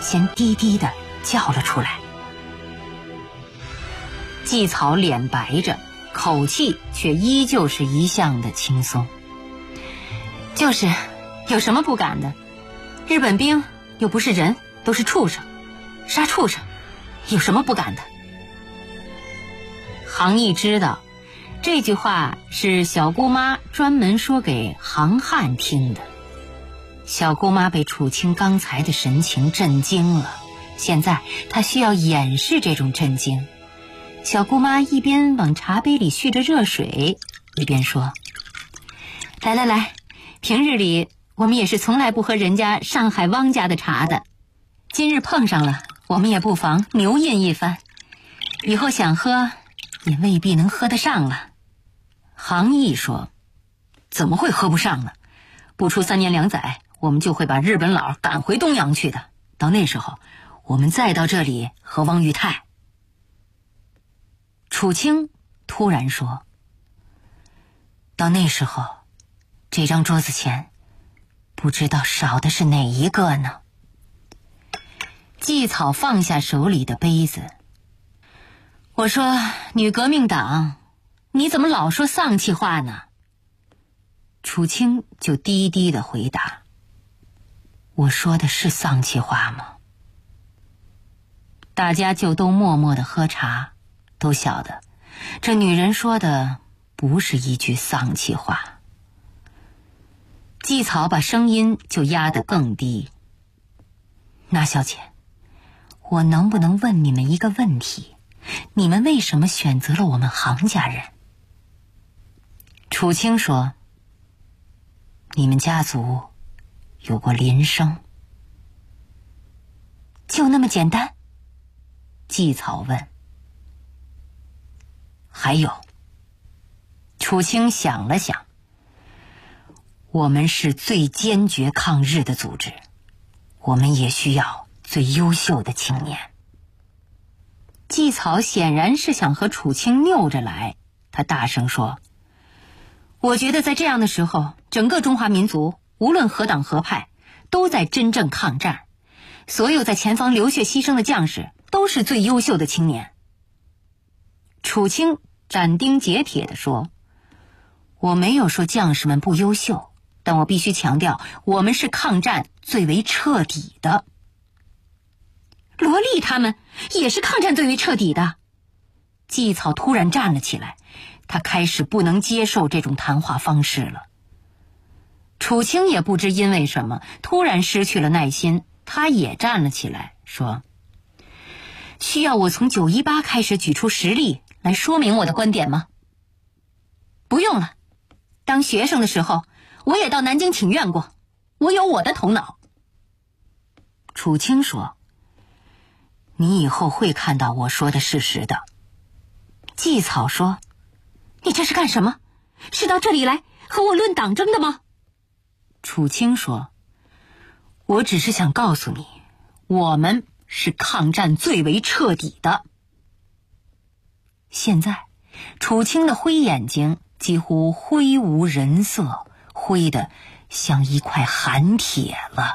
先低低地叫了出来。季草脸白着，口气却依旧是一向的轻松。就是，有什么不敢的？日本兵又不是人，都是畜生，杀畜生，有什么不敢的？杭义知道这句话是小姑妈专门说给杭汉听的。小姑妈被楚清刚才的神情震惊了，现在她需要掩饰这种震惊。小姑妈一边往茶杯里蓄着热水，一边说：来来来，平日里我们也是从来不喝人家上海汪家的茶的，今日碰上了，我们也不妨牛饮一番，以后想喝也未必能喝得上了。杭义说：怎么会喝不上呢？不出3年2载，我们就会把日本佬赶回东洋去的，到那时候我们再到这里喝汪裕泰。楚清突然说：到那时候，这张桌子前不知道少的是哪一个呢？季草放下手里的杯子。我说，女革命党，你怎么老说丧气话呢？楚清就低低地回答：我说的是丧气话吗？大家就都默默地喝茶，都晓得这女人说的不是一句丧气话。季草把声音就压得更低：那小姐，我能不能问你们一个问题？你们为什么选择了我们杭家人？楚清说：你们家族有过林生。就那么简单？季草问。还有。楚清想了想：我们是最坚决抗日的组织，我们也需要最优秀的青年。季草显然是想和楚清拗着来，他大声说：我觉得在这样的时候，整个中华民族无论何党何派都在真正抗战，所有在前方流血牺牲的将士都是最优秀的青年。楚清斩钉截铁地说：我没有说将士们不优秀，但我必须强调，我们是抗战最为彻底的。罗丽他们也是抗战最为彻底的。季草突然站了起来，他开始不能接受这种谈话方式了。楚清也不知因为什么突然失去了耐心，他也站了起来说：需要我从918开始举出实例来说明我的观点吗？不用了，当学生的时候我也到南京请愿过，我有我的头脑。楚清说：你以后会看到我说的事实的。季草说：你这是干什么？是到这里来和我论党争的吗？楚清说：我只是想告诉你，我们是抗战最为彻底的。现在楚清的灰眼睛几乎灰无人色，灰得像一块寒铁了。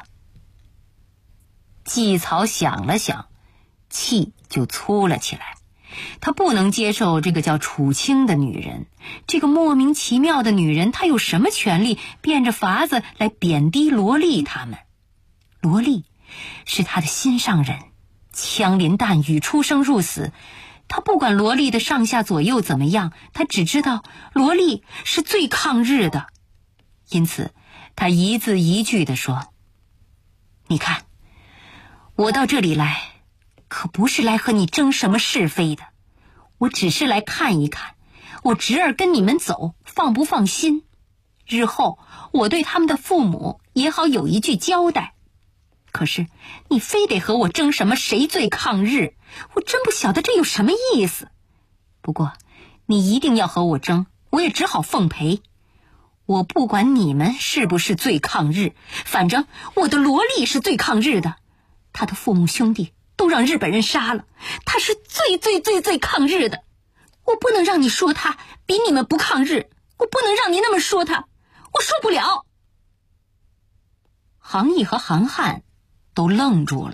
季草想了想，气就粗了起来。他不能接受这个叫楚清的女人，这个莫名其妙的女人，她有什么权利变着法子来贬低罗丽他们？罗丽是他的心上人，枪林弹雨，出生入死，他不管罗丽的上下左右怎么样，他只知道罗丽是最抗日的。因此他一字一句地说：你看，我到这里来可不是来和你争什么是非的，我只是来看一看我侄儿跟你们走放不放心，日后我对他们的父母也好有一句交代。可是你非得和我争什么谁最抗日，我真不晓得这有什么意思。不过你一定要和我争，我也只好奉陪。我不管你们是不是最抗日，反正我的罗丽是最抗日的，他的父母兄弟都让日本人杀了，他是最抗日的。我不能让你说他比你们不抗日，我不能让你那么说他，我受不了。杭义和杭汉都愣住了。